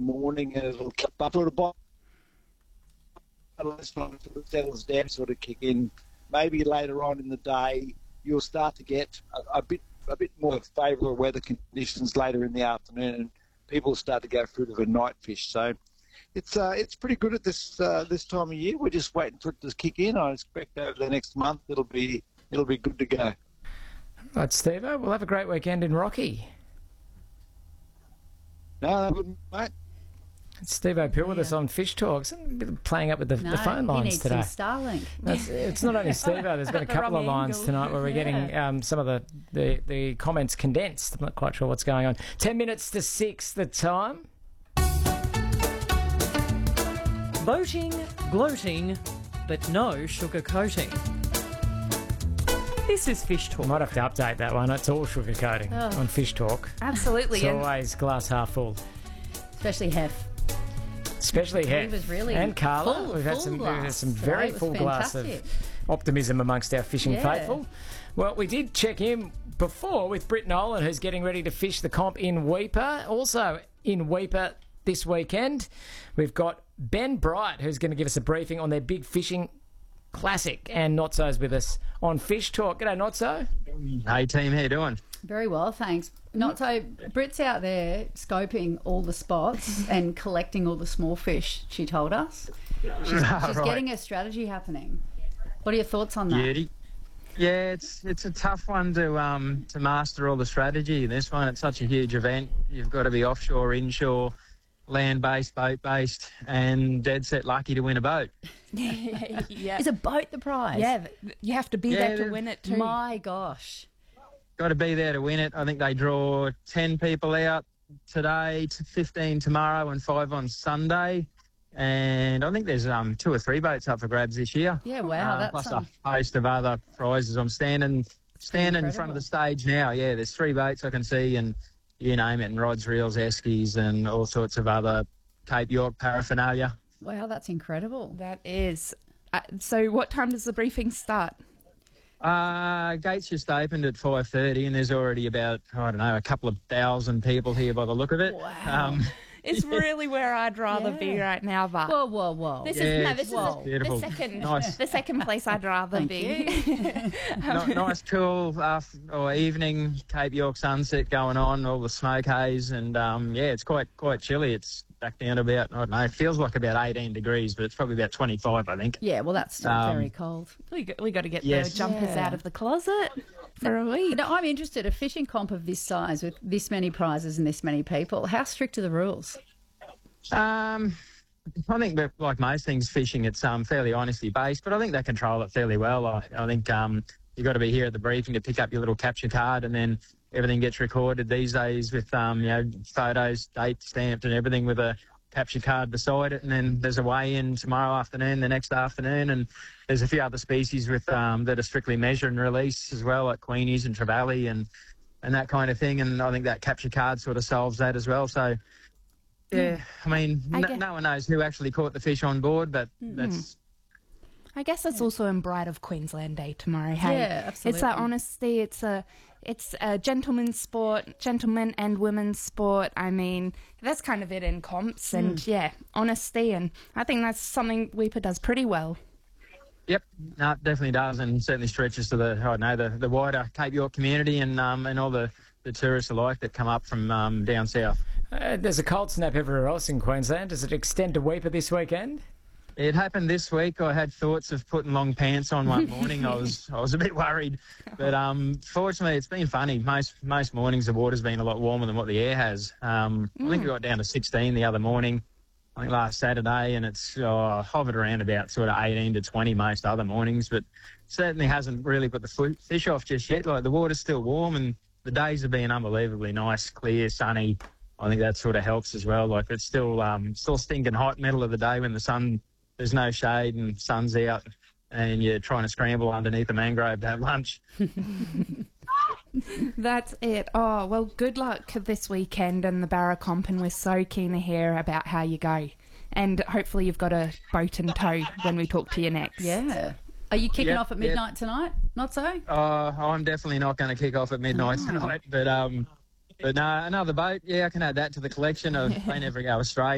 morning and it'll keep up a little bit. As it settles down, sort of kick in. Maybe later on in the day, you'll start to get a bit more favourable weather conditions later in the afternoon, and people start to go through to the night fish. So it's pretty good at this time of year. We're just waiting for it to kick in. I expect over the next month it'll be good to go. Right, Steve-o, we'll have a great weekend in Rocky. No, good, mate. It's Steve-o Pill with us on Fish Talks, playing up with the phone lines he needs today. some Starlink. It's not only Steve-o, there's been a couple of lines tonight where we're getting some of the comments condensed. I'm not quite sure what's going on. 10 minutes to 6 the time. Boating, gloating, but no sugar coating. This is Fish We Talk. might have to update that one. It's all sugarcoating on Fish Talk. Absolutely. It's always glass half full. Especially Hef. Especially Hef. was really and Carla. full We've had some glass very today. It was full glass of fantastic. optimism amongst our fishing Yeah. faithful. Well, we did check in before with Britt Nolan, who's getting ready to fish the comp in Weipa. Also in Weipa this weekend, we've got Ben Bright, who's going to give us a briefing on their big fishing classic, and Notso's with us on Fish Talk. G'day, Notso. Hey team, how you doing? Very well, thanks. Not so. Britt's out there scoping all the spots and collecting all the small fish, she told us. She's Right. getting a strategy happening. What are your thoughts on that? Yeah, it's a tough one to master all the strategy. This one, it's such a huge event. You've got to be offshore, inshore, land-based, boat-based, and dead set lucky to win a boat. Yeah. Is a boat the prize? Yeah, you have to be there to win it too. My gosh. Got to be there to win it. I think they draw 10 people out today, 15 tomorrow, and 5 on Sunday. And I think there's 2 or 3 boats up for grabs this year. Yeah, wow. That's Plus a host of other prizes. I'm standing in front of the stage now. Yeah, there's 3 boats I can see, and you name it, and rods, reels, eskies, and all sorts of other Cape York paraphernalia. wow, that's incredible. That is. So what time does the briefing start? Gates just opened at 5:30, and there's already about, I don't know, a couple of thousand people here by the look of it. Wow. It's really where I'd rather be Yeah. right now, but Whoa. this Yeah, is Whoa. beautiful. the second place I'd rather Thank be. Nice, cool or evening Cape York sunset going on, all the smoke haze, and yeah, it's quite chilly. It's back down to about, I don't know, it feels like about 18 degrees, but it's probably about 25, I think. Yeah, well, that's still very cold. We got to get Yes. the jumpers Yeah. out of the closet for a week. Now, I'm interested, a fishing comp of this size with this many prizes and this many people, how strict are the rules? I think that, like most things fishing, it's fairly honesty based, but I think they control it fairly well. I think you've got to be here at the briefing to pick up your little capture card, and then everything gets recorded these days with photos, date stamped, and everything with a capture card beside it. And then there's a weigh-in tomorrow afternoon, the next afternoon, and there's a few other species with that are strictly measure and release as well, like queenies and trevally and that kind of thing. And I think that capture card sort of solves that as well. So. Yeah, I mean, no one knows who actually caught the fish on board, but that's... I guess it's also in Bride of Queensland Day tomorrow. Hey? Yeah, absolutely. It's that honesty. It's a gentleman's sport, gentlemen and women's sport. I mean, that's kind of it in comps, and yeah, honesty. And I think that's something Weipa does pretty well. Yep, no, it definitely does, and certainly stretches to the wider Cape York community and all the tourists alike that come up from down south. There's a cold snap everywhere else in Queensland. Does it extend to Weipa this weekend? It happened this week. I had thoughts of putting long pants on one morning. I was a bit worried, but fortunately it's been funny. Most mornings the water's been a lot warmer than what the air has. I think we got down to 16 the other morning, I think last Saturday, and it's hovered around about sort of 18 to 20 most other mornings, but certainly hasn't really put the fish off just yet. Like, the water's still warm and the days have been unbelievably nice, clear, sunny. I think that sort of helps as well. Like, it's still stinking hot middle of the day when there's no shade and sun's out and you're trying to scramble underneath the mangrove to have lunch. That's it. Oh, well, good luck this weekend in the Barra Comp, and we're so keen to hear about how you go. And hopefully you've got a boat in tow when we talk to you next. Yeah. Are you kicking off at midnight tonight? Not so? I'm definitely not going to kick off at midnight tonight, but no, another boat. Yeah, I can add that to the collection. They never go astray.